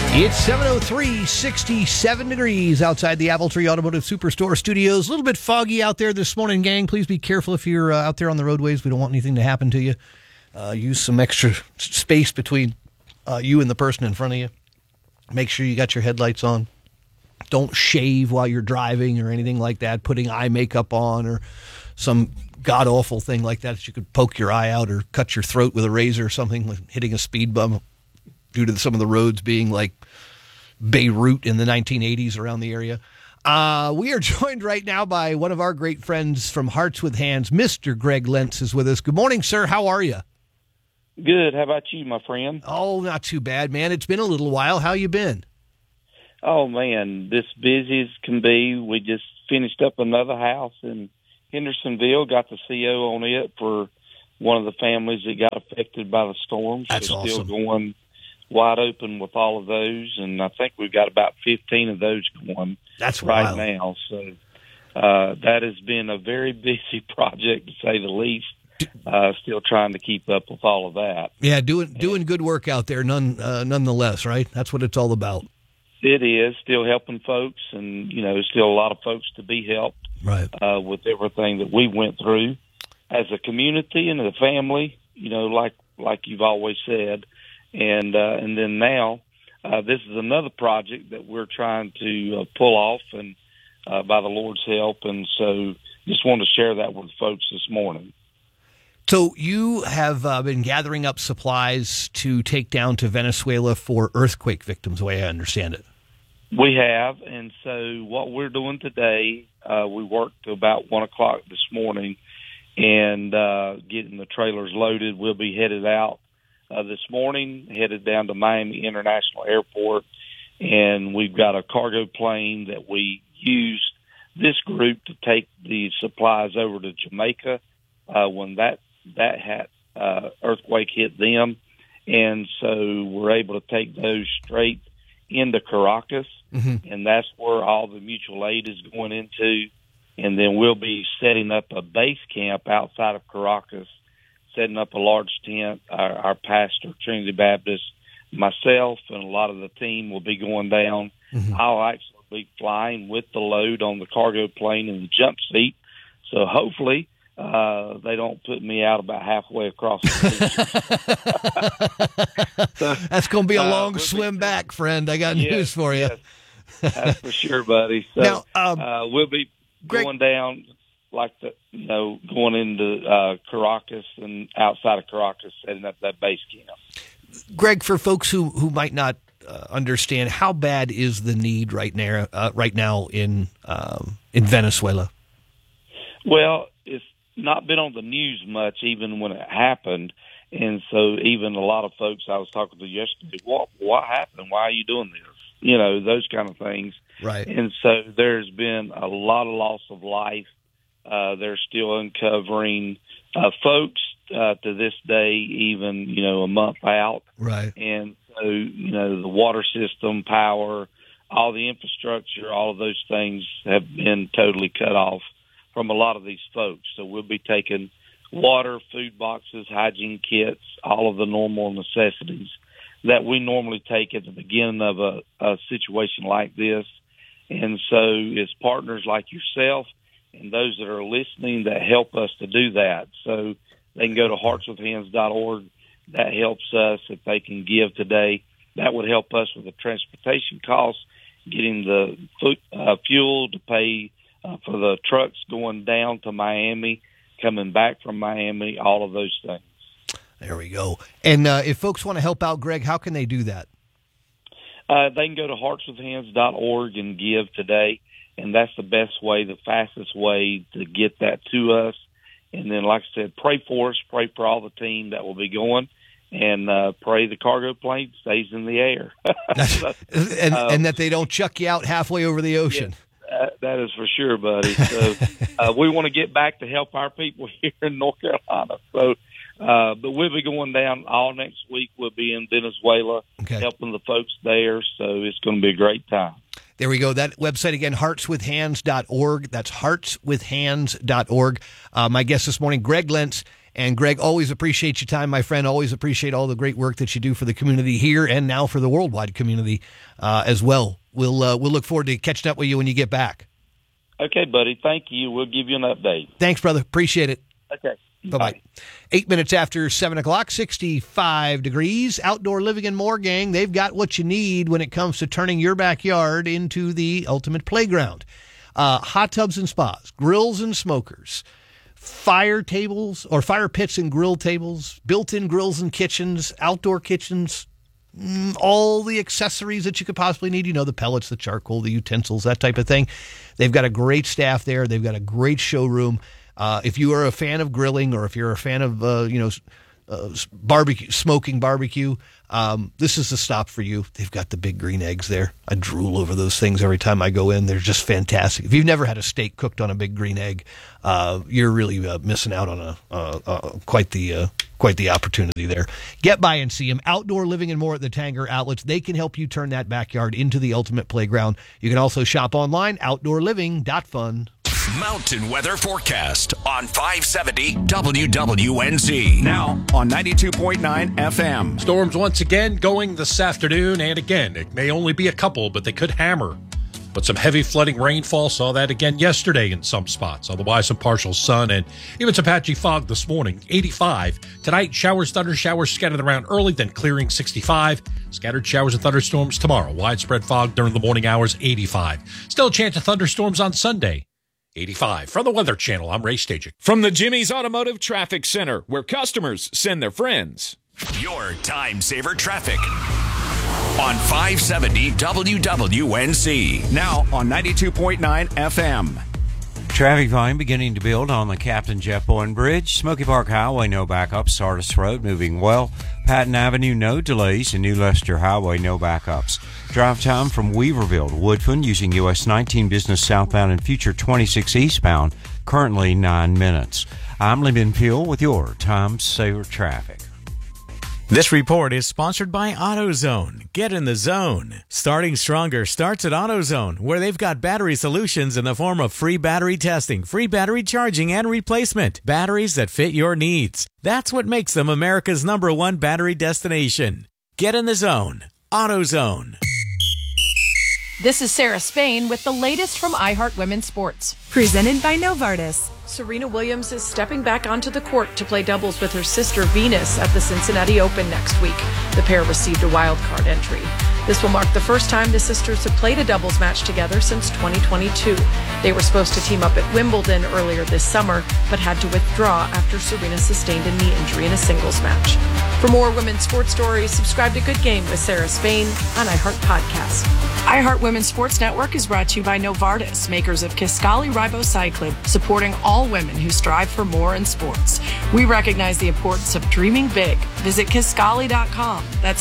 It's 7:03, 67 degrees outside the Apple Tree Automotive Superstore studios. A little bit foggy out there this morning, gang. Please be careful if you're out there on the roadways. We don't want anything to happen to you. Use some extra space between you and the person in front of you. Make sure you got your headlights on. Don't shave while you're driving or anything like that. Putting eye makeup on or some god-awful thing like that you could poke your eye out or cut your throat with a razor or something, like hitting a speed bump due to some of the roads being like Beirut in the 1980s around the area. We are joined right now by one of our great friends from Hearts with Hands. Mr. Greg Lentz is with us. Good morning, sir. How are you? Good. How about you, my friend? Oh, not too bad, man. It's been a little while. How you been? Oh, man, this busy as can be. We just finished up another house in Hendersonville, got the CO on it for one of the families that got affected by the storm. That's so awesome. Still going wide open with all of those, and I think we've got about 15 of those going That's right wild. now. So that has been a very busy project, to say the least. Still trying to keep up with all of that. Yeah, doing good work out there, nonetheless, right? That's what it's all about. It is still helping folks, and still a lot of folks to be helped. Right. With everything that we went through as a community and as a family, like you've always said, and then now this is another project that we're trying to pull off, and by the Lord's help, and so just wanted to share that with folks this morning. So you have been gathering up supplies to take down to Venezuela for earthquake victims, the way I understand it. We have, and so what we're doing today, we worked till about 1 o'clock this morning, and getting the trailers loaded. We'll be headed out this morning, headed down to Miami International Airport, and we've got a cargo plane that we used this group to take the supplies over to Jamaica when that earthquake hit them, and so we're able to take those straight into Caracas, and that's where all the mutual aid is going into, and then we'll be setting up a base camp outside of Caracas, setting up a large tent. Our pastor, Trinity Baptist, myself, and a lot of the team will be going down. I'll actually be flying with the load on the cargo plane in the jump seat, so hopefully they don't put me out about halfway across the so, That's going to be a long swim back, friend. I got news for you. Yes, that's for sure, buddy. So now, we'll be Greg, going down going into Caracas and outside of Caracas, setting up that base camp. Greg, for folks who might not understand, how bad is the need right now in Venezuela? Well, it's not been on the news much, even when it happened, and so even a lot of folks I was talking to yesterday, what happened? Why are you doing this? Those kind of things. Right. And so there's been a lot of loss of life. They're still uncovering folks to this day, even a month out. Right. And so the water system, power, all the infrastructure, all of those things have been totally cut off from a lot of these folks. So we'll be taking water, food boxes, hygiene kits, all of the normal necessities that we normally take at the beginning of a situation like this. And so it's partners like yourself and those that are listening that help us to do that. So they can go to heartswithhands.org. That helps us if they can give today. That would help us with the transportation costs, getting the fuel to pay for the trucks going down to Miami, coming back from Miami, all of those things. There we go. And if folks want to help out, Greg, how can they do that? They can go to heartswithhands.org and give today, and that's the best way, the fastest way to get that to us. And then, like I said, pray for us, pray for all the team that will be going, and pray the cargo plane stays in the air. and that they don't chuck you out halfway over the ocean. Yes. That is for sure, buddy. So we want to get back to help our people here in North Carolina. So, but we'll be going down all next week. We'll be in Venezuela, helping the folks there. So it's going to be a great time. There we go. That website again, heartswithhands.org. That's heartswithhands.org. My guest this morning, Greg Lentz, And Greg, always appreciate your time, my friend. Always appreciate all the great work that you do for the community here and now for the worldwide community as well. We'll look forward to catching up with you when you get back. Okay, buddy. Thank you. We'll give you an update. Thanks, brother. Appreciate it. Okay. Bye-bye. 8 minutes after 7 o'clock, 65 degrees. Outdoor Living and More, gang. They've got what you need when it comes to turning your backyard into the ultimate playground. Hot tubs and spas, grills and smokers, fire tables or fire pits and grill tables, built-in grills and kitchens, outdoor kitchens, all the accessories that you could possibly need. You know, the pellets, the charcoal, the utensils, that type of thing. They've got a great staff there. They've got a great showroom. If you are a fan of grilling or if you're a fan of, smoking barbecue, this is the stop for you. They've got the big green eggs there. I drool over those things every time I go in. They're just fantastic. If you've never had a steak cooked on a big green egg, you're really missing out on quite the opportunity there. Get by and see them. Outdoor Living and More at the Tanger Outlets. They can help you turn that backyard into the ultimate playground. You can also shop online, outdoorliving.fun. Mountain weather forecast on 570 WWNZ. Now on 92.9 FM. Storms once again going this afternoon, and again, it may only be a couple, but they could hammer. But some heavy flooding rainfall, saw that again yesterday in some spots. Otherwise, some partial sun and even some patchy fog this morning. 85. Tonight, showers, thunder showers scattered around early, then clearing 65. Scattered showers and thunderstorms tomorrow. Widespread fog during the morning hours, 85. Still a chance of thunderstorms on Sunday. 85. From the Weather Channel, I'm Ray Stajic. From the Jimmy's Automotive Traffic Center, where customers send their friends. Your time saver traffic on 570 WWNZ. Now on 92.9 FM. Traffic volume beginning to build on the Captain Jeff Bowen Bridge. Smoky Park Highway, no backups. Sardis Road moving well. Patton Avenue, no delays. And New Leicester Highway, no backups. Drive time from Weaverville to Woodfin using US 19 business southbound and future 26 eastbound, currently 9 minutes. I'm Lee Ben Peel with your Time Saver Traffic. This report is sponsored by AutoZone. Get in the zone. Starting stronger starts at AutoZone, where they've got battery solutions in the form of free battery testing, free battery charging, and replacement. Batteries that fit your needs. That's what makes them America's #1 battery destination. Get in the zone. AutoZone. This is Sarah Spain with the latest from iHeart Women's Sports. Presented by Novartis. Serena Williams is stepping back onto the court to play doubles with her sister Venus at the Cincinnati Open next week. The pair received a wild card entry. This will mark the first time the sisters have played a doubles match together since 2022. They were supposed to team up at Wimbledon earlier this summer, but had to withdraw after Serena sustained a knee injury in a singles match. For more women's sports stories, subscribe to Good Game with Sarah Spain on iHeart Podcast. iHeart Women's Sports Network is brought to you by Novartis, makers of Kisqali Ribociclib, supporting all women who strive for more in sports. We recognize the importance of dreaming big. Visit Kisqali.com. That's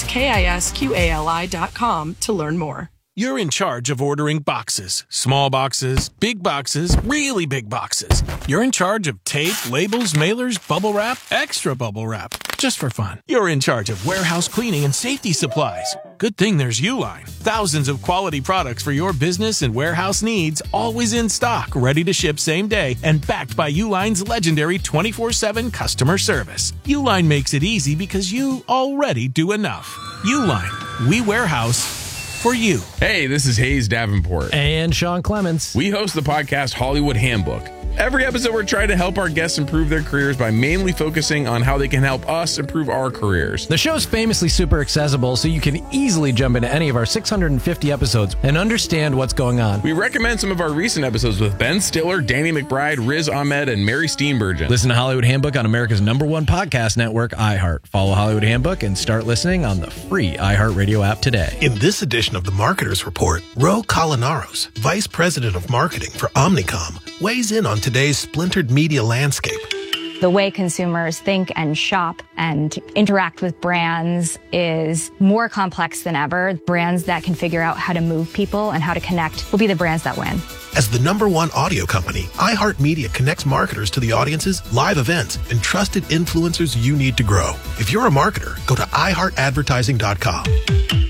KISQALI.com to learn more. You're in charge of ordering boxes. Small boxes, really big boxes. You're in charge of tape, labels, mailers, bubble wrap, extra bubble wrap, just for fun. You're in charge of warehouse cleaning and safety supplies. Good thing there's Uline. Thousands of quality products for your business and warehouse needs, always in stock, ready to ship same day, and backed by Uline's legendary 24/7 customer service. Uline makes it easy because you already do enough. Uline, we warehouse for you. Hey, this is Hayes Davenport. And Sean Clements. We host the podcast Hollywood Handbook. Every episode, we're trying to help our guests improve their careers by mainly focusing on how they can help us improve our careers. The show's famously super accessible, so you can easily jump into any of our 650 episodes and understand what's going on. We recommend some of our recent episodes with Ben Stiller, Danny McBride, Riz Ahmed, and Mary Steenburgen. Listen to Hollywood Handbook on America's #1 podcast network, iHeart. Follow Hollywood Handbook and start listening on the free iHeart Radio app today. In this edition of the Marketers Report, Ro Colinaros, Vice President of Marketing for Omnicom, weighs in on today's splintered media landscape. The way consumers think and shop and interact with brands is more complex than ever. Brands that can figure out how to move people and how to connect will be the brands that win. As the #1 audio company, iHeartMedia connects marketers to the audiences, live events, and trusted influencers you need to grow. If you're a marketer, go to iHeartAdvertising.com. Your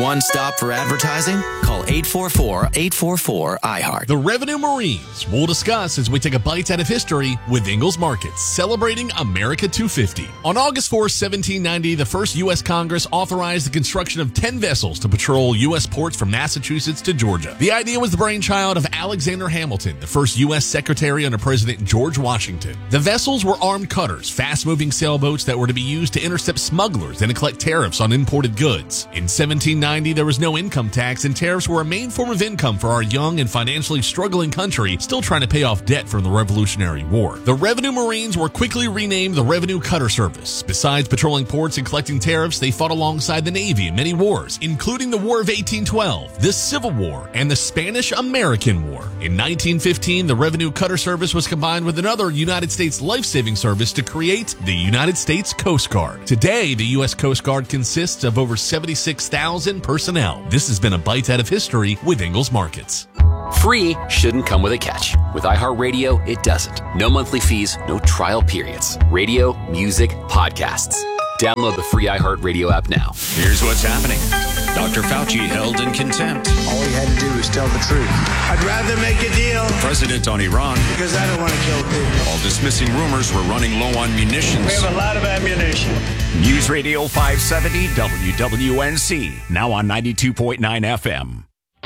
one stop for advertising? Call 844-844-iHeart. The Revenue Marines we'll discuss as we take a bite out of history with Ingalls Markets, celebrating America 250. On August 4, 1790, the first U.S. Congress authorized the construction of 10 vessels to patrol U.S. ports from Massachusetts to Georgia. The idea was the brainchild of Alexander Hamilton, the first U.S. Secretary under President George Washington. The vessels were armed cutters, fast-moving sailboats that were to be used to intercept smugglers and to collect tariffs on imported goods. In 1790, there was no income tax, and tariffs were a main form of income for our young and financially struggling country still trying to pay off debt from the Revolutionary War. The Revenue Marines were quickly renamed the Revenue Cutter Service. Besides patrolling ports and collecting tariffs, they fought alongside the Navy in many wars, including the War of 1812, the Civil War, and the Spanish-American War. In 1915, the Revenue Cutter Service was combined with another United States life-saving service to create the United States Coast Guard. Today, the U.S. Coast Guard consists of over 76,000 personnel. This has been a bite out of history with Ingalls Markets. Free shouldn't come with a catch. With iHeartRadio, it doesn't. No monthly fees, no trial periods. Radio, music, podcasts. Download the free iHeartRadio app now. Here's what's happening. Dr. Fauci held in contempt. All he had to do was tell the truth. I'd rather make a deal. President on Iran. Because I don't want to kill people. While dismissing rumors we're running low on munitions. We have a lot of ammunition. News Radio 570 WWNC. Now on 92.9 FM.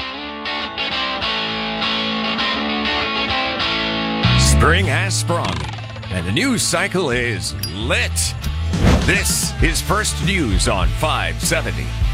Spring has sprung, and the news cycle is lit. This is First News on 570